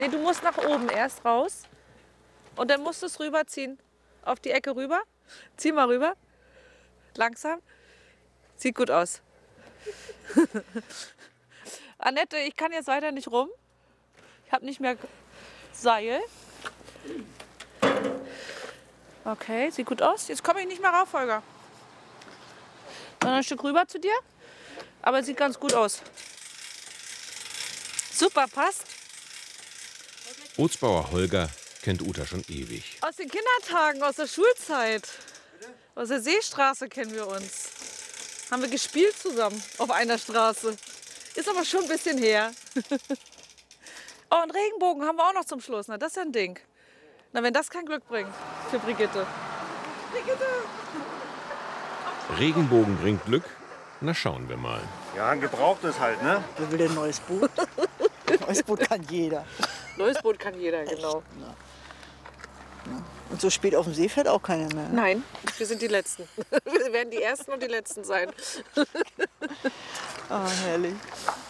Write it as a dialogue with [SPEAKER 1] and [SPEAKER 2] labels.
[SPEAKER 1] Nee, du musst nach oben erst raus und dann musst du es rüberziehen. Auf die Ecke rüber. Zieh mal rüber. Langsam. Sieht gut aus. Annette, ich kann jetzt weiter nicht rum. Ich habe nicht mehr Seil. Okay, sieht gut aus. Jetzt komme ich nicht mehr rauf, Holger. Noch ein Stück rüber zu dir. Aber sieht ganz gut aus. Super, passt.
[SPEAKER 2] Bootsbauer Holger kennt Uta schon ewig.
[SPEAKER 1] Aus den Kindertagen, aus der Schulzeit. Aus der Seestraße kennen wir uns. Haben wir gespielt zusammen auf einer Straße. Ist aber schon ein bisschen her. Oh, und Regenbogen haben wir auch noch zum Schluss. Na, das ist ja ein Ding. Na, wenn das kein Glück bringt für Brigitte. Brigitte!
[SPEAKER 2] Regenbogen bringt Glück? Na, schauen wir mal.
[SPEAKER 3] Ja, ein gebrauchtes halt, ne?
[SPEAKER 4] Wer will denn ein neues Boot? Ein neues Boot kann jeder.
[SPEAKER 1] Neues Boot kann jeder, genau.
[SPEAKER 4] Und so spät auf dem See fährt auch keiner mehr.
[SPEAKER 1] Nein, wir sind die Letzten. Wir werden die Ersten und die Letzten sein.
[SPEAKER 4] Ah, herrlich.